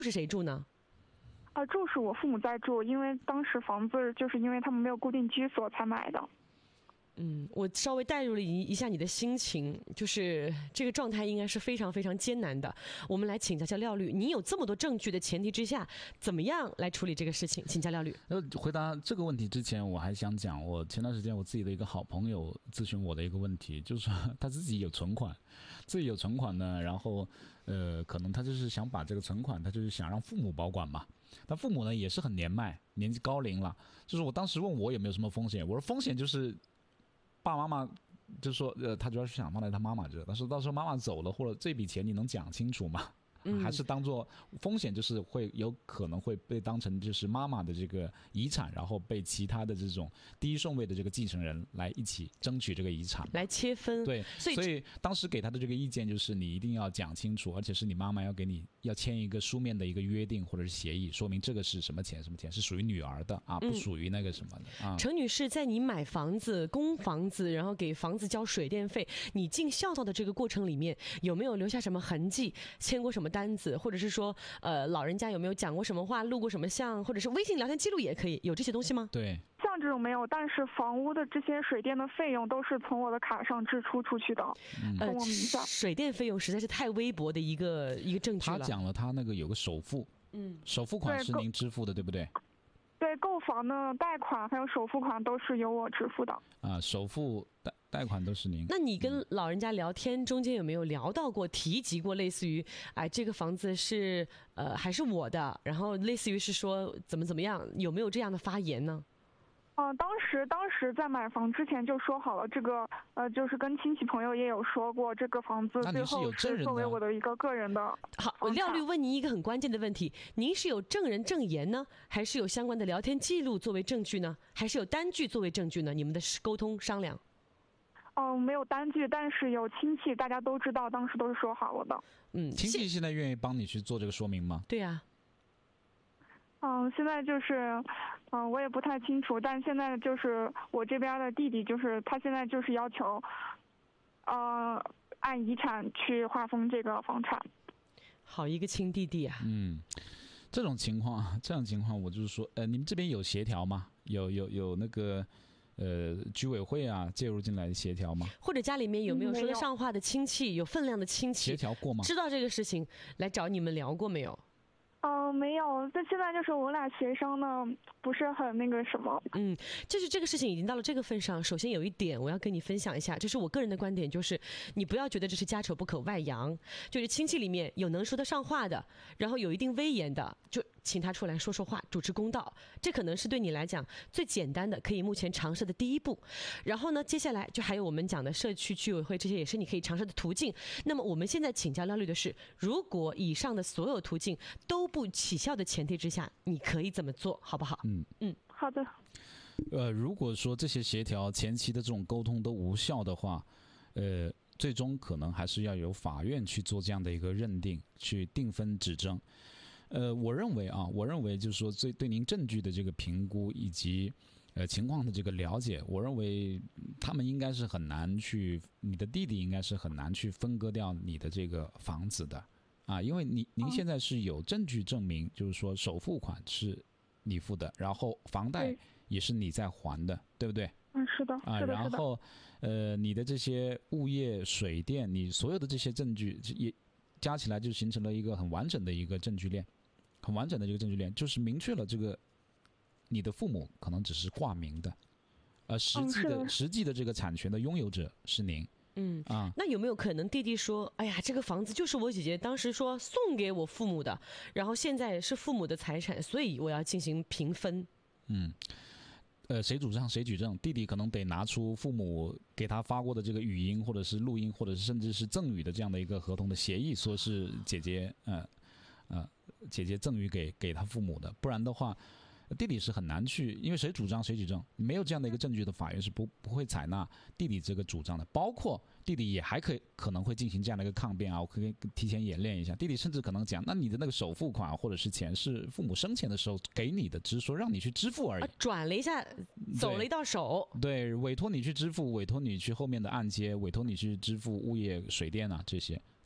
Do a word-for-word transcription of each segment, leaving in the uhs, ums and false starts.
是谁住呢？ 啊，住是我父母在住，因为当时房子就是因为他们没有固定居所才买的。 嗯，我稍微带入了一一下你的心情，就是这个状态应该是非常非常艰难的。我们来请教一下廖律，你有这么多证据的前提之下，怎么样来处理这个事情？请教廖律。 呃，回答这个问题之前，我还想讲，我前段时间我自己的一个好朋友咨询我的一个问题，就是说他自己有存款，自己有存款呢，然后呃，可能他就是想把这个存款，他就是想让父母保管嘛。但父母呢也是很年迈，年纪高龄了，就是我当时问我有没有什么风险，我说风险就是爸爸妈妈就说，呃，他主要是想放在他妈妈这，但是到时候妈妈走了，或者这笔钱你能讲清楚吗？嗯、还是当做风险，就是会有可能会被当成就是妈妈的这个遗产，然后被其他的这种第一顺位的这个继承人来一起争取这个遗产， 来切分。 对，所以, 所以当时给他的这个意见就是你一定要讲清楚，而且是你妈妈要给你要签一个书面的一个约定或者是协议，说明这个是什么钱什么钱是属于女儿的啊，不属于那个什么的、嗯、啊。 陈女士，在你买房子、供房子，然后给房子交水电费，你尽孝道的这个过程里面，有没有留下什么痕迹？签过什么单子，或者是说，呃，老人家有没有讲过什么话，录过什么像，或者是微信聊天记录也可以，有这些东西吗？ 对， 像这种没有，但是房屋的这些水电的费用都是从我的卡上支出出去的， 嗯、 从我名下、 呃。水电费用实在是太微薄的一个一个证据了。 他讲了，他那个有个首付，嗯，首付款是您支付的，对不对？ 对，购房的贷款还有首付款都是由我支付的。 啊，首付贷贷款都是您。 那你跟老人家聊天中间有没有聊到过、提及过类似于，哎，这个房子是呃还是我的，然后类似于是说怎么怎么样，有没有这样的发言呢？ 嗯、呃，当时当时在买房之前就说好了，这个呃，就是跟亲戚朋友也有说过，这个房子最后是作为我的一个个人的。 好，我廖律问您一个很关键的问题：您是有证人证言呢，还是有相关的聊天记录作为证据呢，还是有单据作为证据呢？你们的沟通商量？ 哦、呃，没有单据，但是有亲戚，大家都知道，当时都是说好了的。 嗯，亲戚现在愿意帮你去做这个说明吗？ 对呀、啊。 嗯，现在就是，嗯，我也不太清楚，但现在就是我这边的弟弟，就是他现在就是要求，呃，按遗产去划分这个房产。 好一个亲弟弟啊！ 嗯，这种情况，这种情况，我就是说，呃，你们这边有协调吗？有有有那个，呃，居委会啊介入进来协调吗？ 或者家里面有没有说得上话的亲戚，有分量的亲戚协调过吗？ 知道这个事情来找你们聊过没有？ 嗯、呃，没有。这现在就是我俩协商呢，不是很那个什么。 嗯，就是这个事情已经到了这个份上。首先有一点我要跟你分享一下，这是我个人的观点，就是你不要觉得这是家丑不可外扬，就是亲戚里面有能说得上话的，然后有一定威严的，就请他出来说说话，主持公道。这可能是对你来讲最简单的，可以目前尝试的第一步。然后呢，接下来就还有我们讲的社区居委会，这些也是你可以尝试的途径。那么我们现在请教廖律的是，如果以上的所有途径都不起效的前提之下，你可以怎么做，好不好？ 嗯嗯，好的。 呃，如果说这些协调前期的这种沟通都无效的话，呃，最终可能还是要由法院去做这样的一个认定，去定分指证。呃，我认为啊，我认为就是说，对对您证据的这个评估以及呃情况的这个了解，我认为他们应该是很难去，你的弟弟应该是很难去分割掉你的这个房子的。啊，因为你您现在是有证据证明，就是说首付款是你付的，然后房贷也是你在还的，对不对？ 嗯，是的， 啊， 是的， 然后呃，你的这些物业、水电，你所有的这些证据也加起来就形成了一个很完整的一个证据链，很完整的这个证据链，就是明确了这个你的父母可能只是挂名的，而实际的、 嗯、 实际的这个产权的拥有者是您。 嗯啊， 那有没有可能弟弟说，哎呀，这个房子就是我姐姐当时说送给我父母的，然后现在是父母的财产，所以我要进行平分？ 嗯，呃，谁主张谁举证？弟弟可能得拿出父母给他发过的这个语音，或者是录音，或者是甚至是赠与的这样的一个合同的协议，说是姐姐呃呃姐姐赠与给给他父母的，不然的话。弟弟是很难去，因为谁主张谁举证，没有这样的一个证据的法院是不不会采纳弟弟这个主张的。包括弟弟也还可以可能会进行这样的一个抗辩啊，我可以提前演练一下。弟弟甚至可能讲，那你的那个首付款或者是钱是父母生前的时候给你的，只是说让你去支付而已， 啊、转了一下，走了一道手。 对，对，委托你去支付，委托你去后面的按揭，委托你去支付物业、水电啊这些。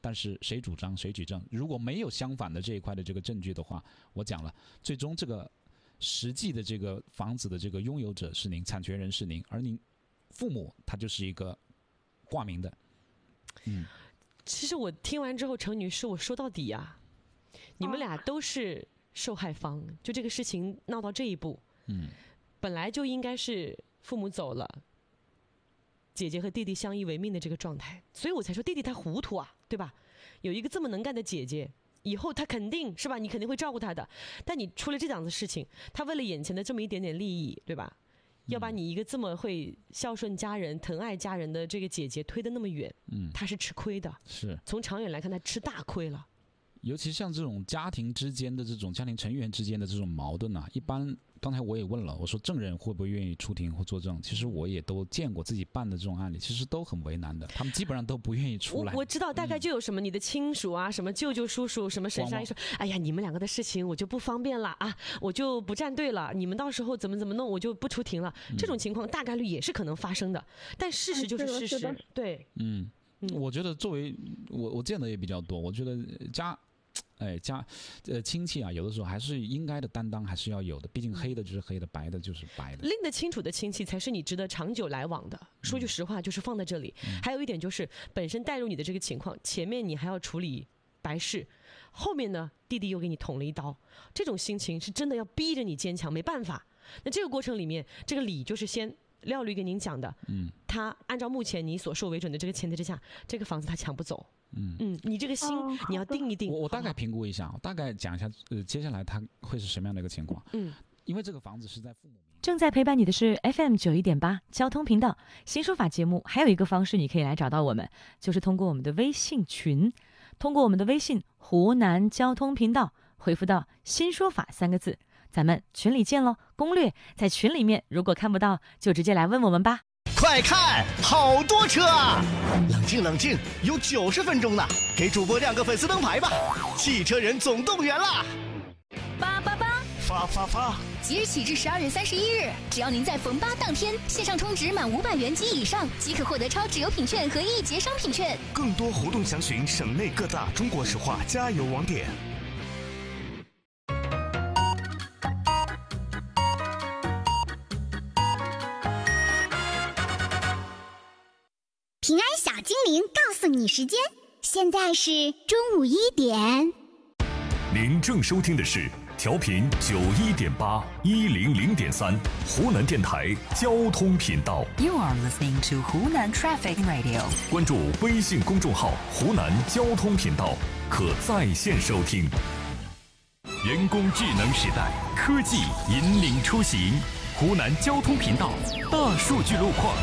但是谁主张谁举证？如果没有相反的这一块的这个证据的话，我讲了，最终这个实际的这个房子的这个拥有者是您，产权人是您，而您父母他就是一个挂名的。嗯， 其实我听完之后，程女士，我说到底啊，你们俩都是受害方，就这个事情闹到这一步， 嗯， 本来就应该是父母走了，姐姐和弟弟相依为命的这个状态，所以我才说弟弟他糊涂啊，对吧？有一个这么能干的姐姐，以后他肯定是吧，你肯定会照顾他的。但你出了这样的事情，他为了眼前的这么一点点利益，对吧？要把你一个这么会孝顺家人、疼爱家人的这个姐姐推得那么远， 嗯， 他是吃亏的。 是从长远来看，他吃大亏了。 尤其像这种家庭之间的这种家庭成员之间的这种矛盾啊，一般刚才我也问了，我说证人会不会愿意出庭或作证？其实我也都见过自己办的这种案例，其实都很为难的，他们基本上都不愿意出来。 我我知道大概就有什么你的亲属啊，嗯、什么舅舅叔叔，什么婶婶姨说，哎呀，你们两个的事情我就不方便了啊，我就不站队了，你们到时候怎么怎么弄，我就不出庭了。嗯、这种情况大概率也是可能发生的，但事实就是事实。对， 嗯，嗯我觉得作为我我见的也比较多，我觉得家。哎，家，呃，亲戚啊，有的时候还是应该的担当还是要有的，毕竟黑的就是黑的，白的就是白的。 拎得清楚的亲戚才是你值得长久来往的。说句实话，就是放在这里。嗯、还有一点就是，本身带入你的这个情况，前面你还要处理白事，后面呢，弟弟又给你捅了一刀，这种心情是真的要逼着你坚强，没办法。那这个过程里面，这个理就是先。廖律跟您讲的，嗯，他按照目前你所受为准的这个前提之下，这个房子他抢不走，嗯嗯，你这个心、哦、你要定一定。 我我大概评估一下，我大概讲一下，呃，接下来他会是什么样的一个情况？嗯，因为这个房子是在父母正在陪伴你的是 F M 九一点八交通频道新说法节目，还有一个方式你可以来找到我们，就是通过我们的微信群，通过我们的微信湖南交通频道回复到新说法三个字。咱们群里见喽！攻略在群里面，如果看不到，就直接来问我们吧。 快看，好多车啊！冷静冷静，有九十分钟呢，给主播亮个粉丝灯牌吧！汽车人总动员啦！ 八八八， 发发发！ 即日起至十二月三十一日，只要您在逢八当天线上充值满五百元及以上，即可获得超值优品券和一节商品券。 更多活动详询省内各大中国石化加油网点。 平安小精灵告诉你时间，现在是中午一点。 您正收听的是调频九一点八一零零点三湖南电台交通频道。 You are listening to 湖南 Traffic Radio。 关注微信公众号湖南交通频道，可在线收听。人工智能时代，科技引领出行。湖南交通频道大数据路况。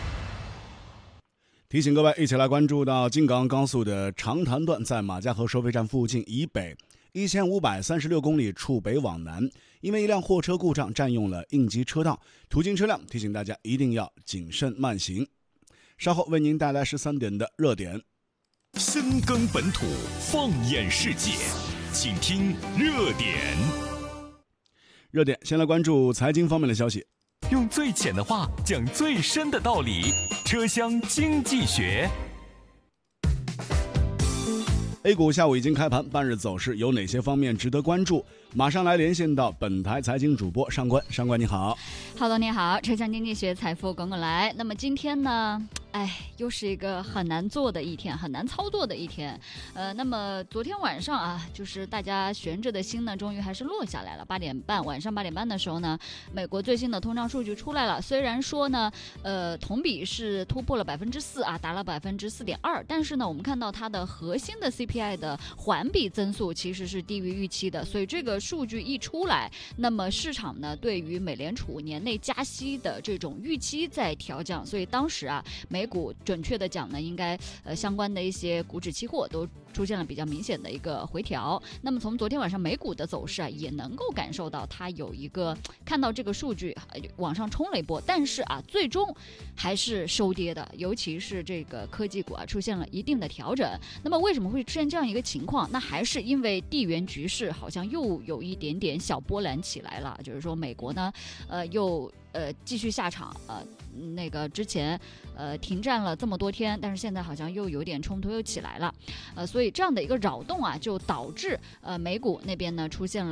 提醒各位一起来关注到京港高速的长潭段，在马家河收费站附近以北一千五百三十六公里处北往南，因为一辆货车故障占用了应急车道，途经车辆提醒大家一定要谨慎慢行。稍后为您带来十三点的热点。 深耕本土，放眼世界，请听热点。 热点先来关注财经方面的消息。 用最浅的话讲最深的道理，车厢经济学。 A 股下午已经开盘，半日走势有哪些方面值得关注？马上来连线到本台财经主播上官，上官你好。 哈喽，你好，车厢经济学财富滚滚来。那么今天呢？哎，又是一个很难做的一天，很难操作的一天。呃，那么昨天晚上啊，就是大家悬着的心呢，终于还是落下来了。八点半，晚上八点半的时候呢，美国最新的通胀数据出来了。虽然说呢，呃，同比是突破了百分之四啊，达了百分之四点二，但是呢，我们看到它的核心的 C P I 的环比增速其实是低于预期的。所以这个数据一出来，那么市场呢，对于美联储年内加息的这种预期在调降。所以当时啊，美美股准确的讲呢，应该呃相关的一些股指期货都出现了比较明显的一个回调。那么从昨天晚上美股的走势啊，也能够感受到它有一个看到这个数据、呃、往上冲了一波，但是啊，最终还是收跌的，尤其是这个科技股啊出现了一定的调整。那么为什么会出现这样一个情况？那还是因为地缘局势好像又有一点点小波澜起来了，就是说美国呢，呃，又呃继续下场，呃，那个之前呃停战了这么多天，但是现在好像又有点冲突又起来了，呃，所以。 所以这样的一个扰动啊，就导致呃美股那边呢出现了